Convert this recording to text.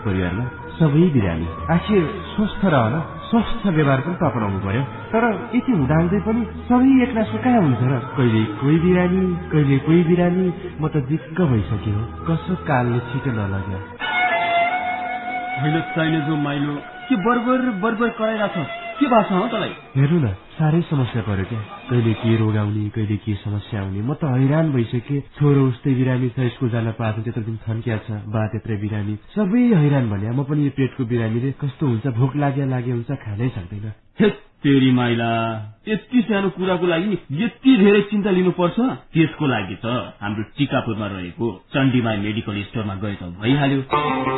परिवारमा सबै बिरामी। आखिर स्वस्थ रहन स्वस्थ व्यवहार पनि त अपनाउनु पर्यो। तर यति हुँदाहुँदै पनि सबै एकनासो कहाँ हुन्छ र? कहिले कोही बिरामी कहिले कोही बिरामी। म त दिक्क भइसक्यो। कसो कालले छिटो नलग्यो। होइन चाहिने जो माइलो के बर्बर कराइरहेछ? के भएको छ तँलाई? हेर्नु न, साह्रै समस्या पर्यो क्या। कहिले के रोग आउने कहिले के समस्या आउने। म त हैरान भइसके। छोरो उस्तै बिरामी छ, स्कुल जान पाएको त्यत्रो दिन थन्किया छ, बा त्यत्रै बिरामी, सबै हैरान भन्या। म पनि यो पेटको बिरामीले कस्तो हुन्छ, भोक लागे हुन्छ, खानै सक्दैन। तेरी माइला, यति सानो कुराको लागि यति धेरै चिन्ता लिनुपर्छ? त्यसको लागि त हाम्रो टिकापुरमा रहेको चण्डीमाई मेडिकल स्टोरमा गए त भइहाल्यो।